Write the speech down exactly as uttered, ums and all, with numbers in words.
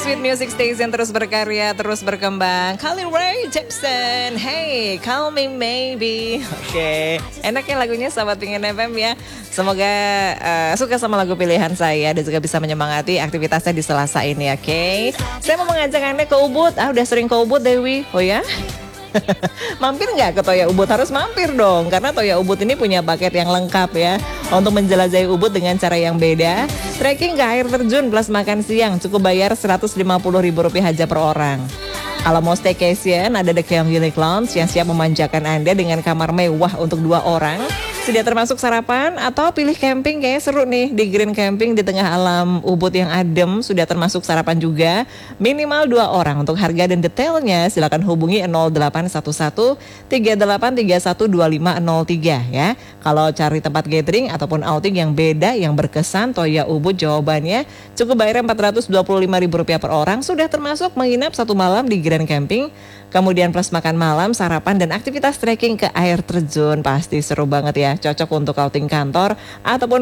Sweet Music Station terus berkarya, terus berkembang. Carly Rae Jepsen, hey, call me maybe. Oke, okay. Enak ya lagunya sahabat Pingin F M ya. Semoga uh, suka sama lagu pilihan saya dan juga bisa menyemangati aktivitasnya di Selasa ini, oke. Okay? Saya mau mengajak Anda ke Ubud. Ah, udah sering ke Ubud, Dewi? Oh ya? Mampir nggak ke Toya Ubud? Harus mampir dong, karena Toya Ubud ini punya paket yang lengkap ya, untuk menjelajahi Ubud dengan cara yang beda. Trekking ke air terjun plus makan siang, cukup bayar seratus lima puluh ribu rupiah aja per orang. Kalau mau staycation, ada The Camp Unique Lounge yang siap memanjakan Anda dengan kamar mewah untuk dua orang. Sudah termasuk sarapan atau pilih camping, kayaknya seru nih di Green Camping di tengah alam Ubud yang adem. Sudah termasuk sarapan juga, minimal dua orang. Untuk harga dan detailnya silakan hubungi nol delapan satu satu tiga delapan tiga satu dua lima nol tiga ya. Kalau cari tempat gathering ataupun outing yang beda yang berkesan, Toya Ubud jawabannya. Cukup bayar empat ratus dua puluh lima ribu rupiah per orang, sudah termasuk menginap satu malam di Grand Camping. Kemudian plus makan malam, sarapan dan aktivitas trekking ke air terjun. Pasti seru banget ya, cocok untuk outing kantor ataupun